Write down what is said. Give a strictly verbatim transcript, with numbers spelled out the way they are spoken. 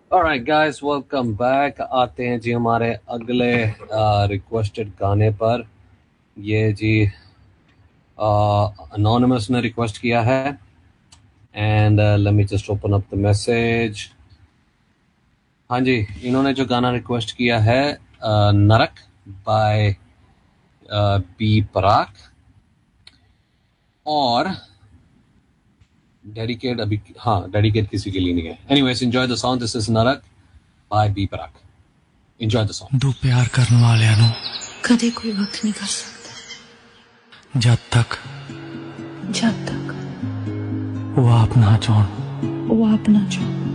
Alright guys, welcome back. आते हैं जी हमारे अगले रिक्वेस्टेड गाने पर। ये जी अनोनिमस ने रिक्वेस्ट किया है and let me just open up the message. हाँ जी, इन्होंने जो गाना रिक्वेस्ट किया है uh, नरक बाय बी पराग और डेडिकेट अभी हाँ डेडिकेट किसी के लिए नहीं है। Anyways enjoy the song. This is नरक bye B Parag. Enjoy the song. दो प्यार करने वाले नु कदे कोई वक्त नहीं कर सकता जब तक जब तक वो आप ना चाहन वो आप ना चाहो।